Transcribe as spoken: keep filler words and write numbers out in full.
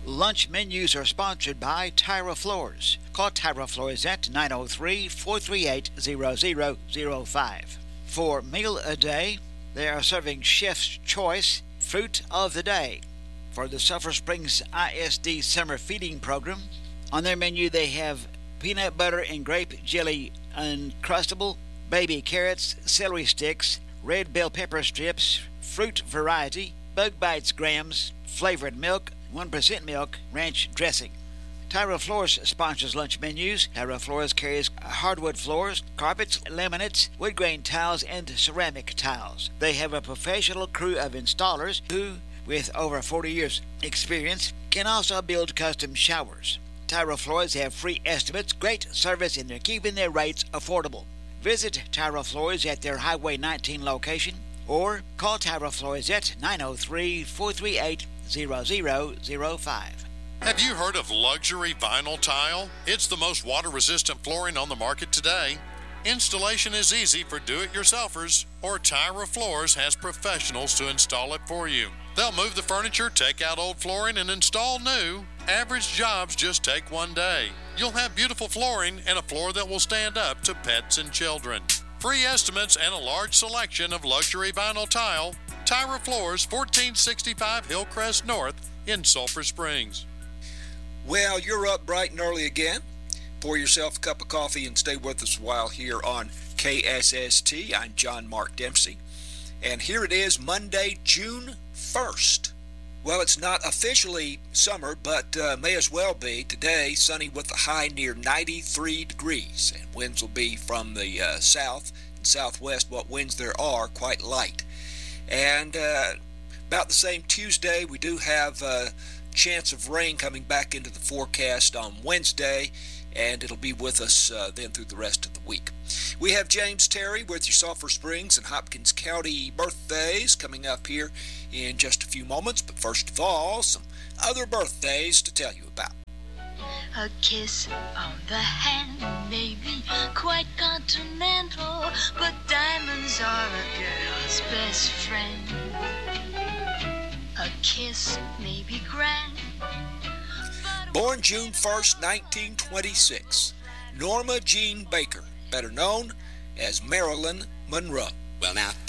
Lunch menus are sponsored by Tyra Floors. Call Tyra Floors at nine oh three, four three eight, zero zero zero five. For Meal a Day, they are serving Chef's Choice Fruit of the Day. For the Sulphur Springs I S D Summer Feeding Program, on their menu they have peanut butter and grape jelly Uncrustable, baby carrots, celery sticks, red bell pepper strips, fruit variety, bug bites grams, flavored milk, one percent milk, ranch dressing. Tyra Floors sponsors lunch menus. Tyra Floors carries hardwood floors, carpets, laminates, wood grain tiles, and ceramic tiles. They have a professional crew of installers who, with over forty years experience, can also build custom showers. Tyra Floors have free estimates, great service, and they're keeping their rates affordable. Visit Tyra Floors at their Highway nineteen location or call Tyra Floors at nine oh three, four three eight, zero zero zero five. Have you heard of luxury vinyl tile? It's the most water-resistant flooring on the market today. Installation is easy for do-it-yourselfers, or Tyra Floors has professionals to install it for you. They'll move the furniture, take out old flooring, and install new. Average jobs just take one day. You'll have beautiful flooring and a floor that will stand up to pets and children. Free estimates and a large selection of luxury vinyl tile. Tyra Floors, fourteen sixty-five Hillcrest North in Sulphur Springs. Well, you're up bright and early again. Pour yourself a cup of coffee and stay with us a while here on K S S T. I'm John Mark Dempsey. And here it is, Monday, June first. Well, it's not officially summer, but uh, may as well be. Today, sunny with a high near ninety-three degrees. And winds will be from the uh, south and southwest. What winds there are, quite light. And uh, about the same Tuesday, we do have a chance of rain coming back into the forecast on Wednesday. And it'll be with us uh, then through the rest of the week. We have James Terry with your Sulphur Springs and Hopkins County birthdays coming up here in just a few moments. But first of all, some other birthdays to tell you about. A kiss on the hand may be quite continental, but diamonds are a girl's best friend. A kiss may be grand. Born June first, nineteen twenty-six, Norma Jean Baker, better known as Marilyn Monroe. Well, now,